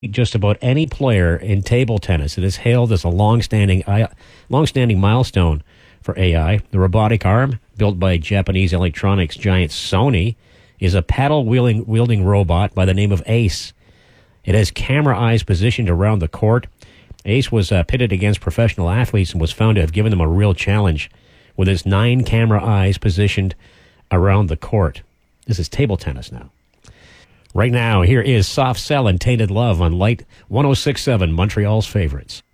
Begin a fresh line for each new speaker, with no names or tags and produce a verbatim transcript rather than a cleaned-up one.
just about any player in table tennis. It is hailed as a long-standing, long-standing milestone for A I. The robotic arm, built by Japanese electronics giant Sony, is a paddle-wielding wielding robot by the name of Ace. It has camera eyes positioned around the court. Ace was uh, pitted against professional athletes and was found to have given them a real challenge with its nine camera eyes positioned around the court. This is table tennis now. Right now, here is Soft Cell and Tainted Love on Light one oh six point seven, Montreal's favorites.